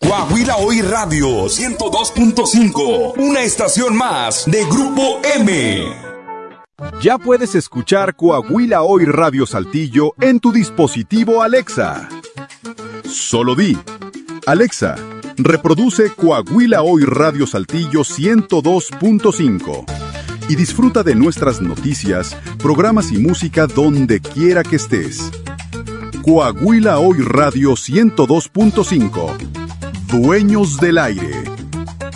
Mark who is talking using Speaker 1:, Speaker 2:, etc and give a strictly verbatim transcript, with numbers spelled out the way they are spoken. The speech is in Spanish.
Speaker 1: Coahuila Hoy Radio ciento dos punto cinco, una estación más de Grupo M.
Speaker 2: Ya puedes escuchar Coahuila Hoy Radio Saltillo en tu dispositivo Alexa. Solo di: Alexa, reproduce Coahuila Hoy Radio Saltillo ciento dos punto cinco y disfruta de nuestras noticias, programas y música donde quiera que estés. Coahuila Hoy Radio ciento dos punto cinco. Dueños del aire.